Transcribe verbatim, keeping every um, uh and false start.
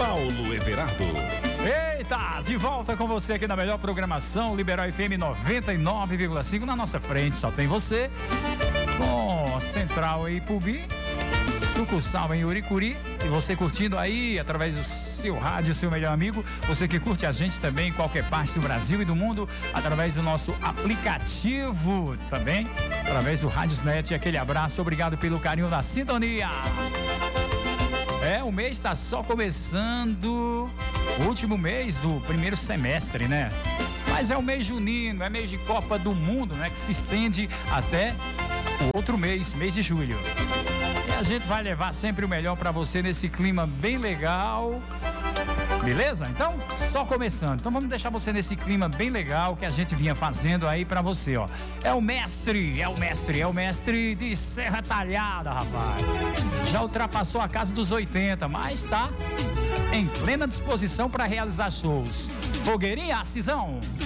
Paulo Everardo. Eita, de volta com você aqui na melhor programação, Liberal F M noventa e nove vírgula cinco. Na nossa frente só tem você, com a central em Ipubi, sucursal em Uricuri, e você curtindo aí através do seu rádio, seu melhor amigo. Você que curte a gente também em qualquer parte do Brasil e do mundo, através do nosso aplicativo também, através do Radiosnet. Aquele abraço, obrigado pelo carinho da sintonia. É, o mês está só começando, o último mês do primeiro semestre, né? Mas é o mês junino, é mês de Copa do Mundo, né? Que se estende até o outro mês, mês de julho. E a gente vai levar sempre o melhor para você nesse clima bem legal. Beleza? Então, só começando. Então vamos deixar você nesse clima bem legal que a gente vinha fazendo aí pra você, ó. É o mestre, é o mestre, é o mestre de Serra Talhada, rapaz. Já ultrapassou a casa dos oitenta, mas tá em plena disposição para realizar shows. Fogueirinha, Cisão.